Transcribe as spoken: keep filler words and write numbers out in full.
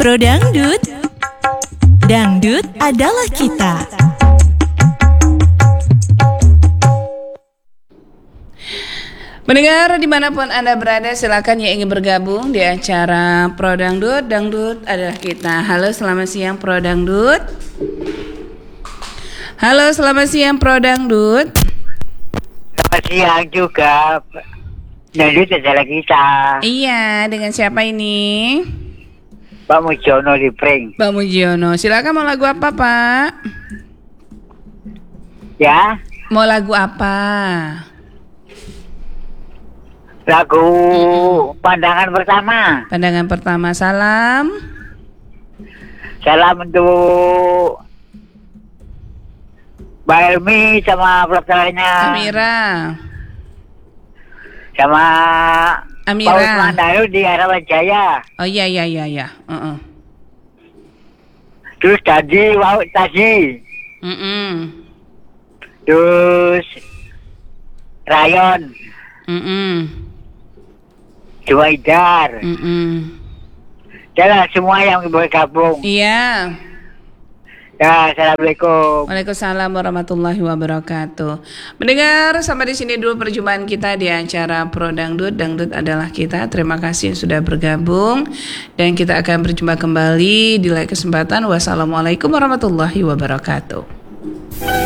Pro Dangdut, dangdut adalah kita. Pendengar dimanapun Anda berada, silakan yang ingin bergabung di acara Pro Dangdut, dangdut adalah kita. Halo, selamat siang Pro Dangdut. Halo, selamat siang Pro Dangdut. Selamat siang juga, dangdut adalah kita. Iya, dengan siapa ini? Pak Mujiono di Pring. Pak Mujiono, silakan mau lagu apa Pak? Ya, Mau lagu apa? lagu pandangan pertama. Pandangan pertama, salam. Salam untuk Mbak Elmi sama pelaksananya. Amira. Sama Amira. Pak Usman Dayu di Harapan Jaya. Oh iya iya iya iya. Uh-uh. Terus tadi, wow, tadi. Mm-mm. Terus Rayon, Mm-mm. Juwaidar. Mm-mm. Jalan semua yang bergabung. Iya. Ya, assalamualaikum. Waalaikumsalam warahmatullahi wabarakatuh. Mendengar, sampai di sini dulu perjumpaan kita di acara Pro Dangdut, dangdut adalah kita. Terima kasih yang sudah bergabung dan kita akan berjumpa kembali di lain kesempatan. Wassalamualaikum warahmatullahi wabarakatuh.